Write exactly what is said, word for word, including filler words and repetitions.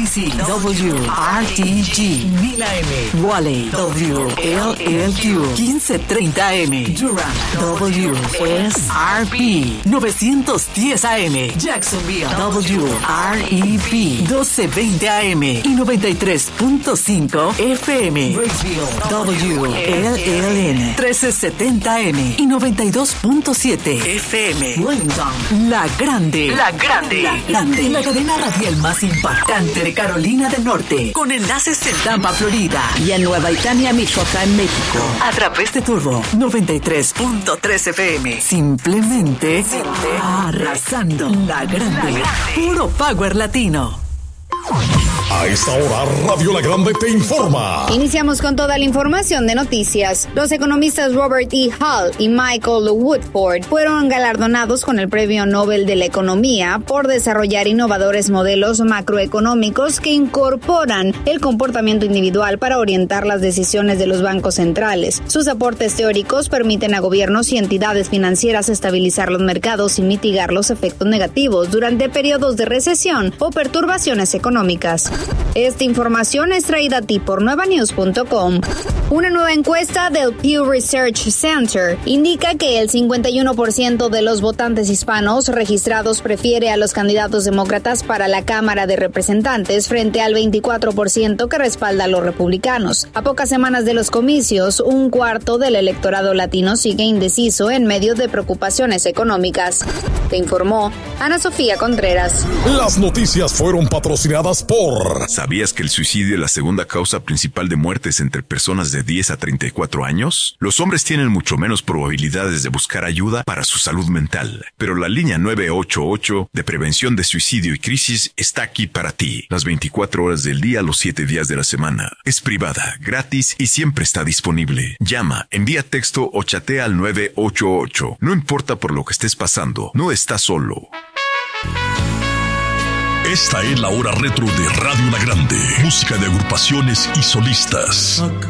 D C, W R T G, mil A M, Raleigh, W L L Q, quince treinta A M, Durham, W S R P, novecientos diez A M, Jacksonville, W R E P, doce veinte A M y noventa y tres punto cinco F M, Raceville, W L L N, trece setenta A M y noventa y dos punto siete F M, Wellington, La Grande, La Grande, La Grande, la cadena radial más impactante de Carolina del Norte, con enlaces en Tampa, Florida, y en Nueva Italia, Michoacán, México, a través de Turbo noventa y tres punto tres F M. Simplemente, Simplemente arrasando. La Grande, La Grande, puro power latino. A esta hora, Radio La Grande te informa. Iniciamos con toda la información de noticias. Los economistas Robert E. Hall y Michael Woodford fueron galardonados con el Premio Nobel de la Economía por desarrollar innovadores modelos macroeconómicos que incorporan el comportamiento individual para orientar las decisiones de los bancos centrales. Sus aportes teóricos permiten a gobiernos y entidades financieras estabilizar los mercados y mitigar los efectos negativos durante periodos de recesión o perturbaciones económicas. Esta información es traída a ti por nueva news punto com. Una nueva encuesta del Pew Research Center indica que el cincuenta y uno por ciento de los votantes hispanos registrados prefiere a los candidatos demócratas para la Cámara de Representantes frente al veinticuatro por ciento que respalda a los republicanos. A pocas semanas de los comicios, un cuarto del electorado latino sigue indeciso en medio de preocupaciones económicas. Te informó Ana Sofía Contreras. Las noticias fueron patrocinadas por... ¿Sabías que el suicidio es la segunda causa principal de muertes entre personas de diez a treinta y cuatro años? Los hombres tienen mucho menos probabilidades de buscar ayuda para su salud mental, pero la línea nueve ocho ocho de prevención de suicidio y crisis está aquí para ti, las veinticuatro horas del día, los siete días de la semana. Es privada, gratis y siempre está disponible. Llama, envía texto o chatea al nueve ocho ocho. No importa por lo que estés pasando, no estás solo. Esta es la hora retro de Radio La Grande. Música de agrupaciones y solistas.